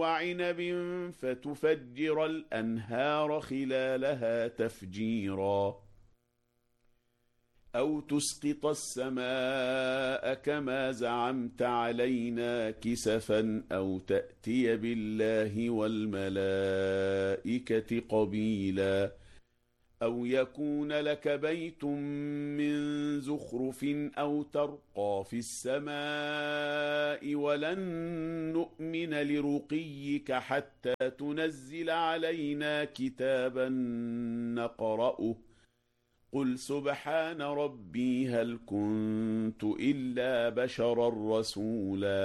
وعنب فتفجر الأنهار خلالها تفجيرا أو تسقط السماء كما زعمت علينا كسفا أو تأتي بالله والملائكة قبيلا أو يكون لك بيت من زخرف أو ترقى في السماء ولن نؤمن لرقيك حتى تنزل علينا كتابا نقرأه قل سبحان ربي هل كنت إلا بشرا رسولا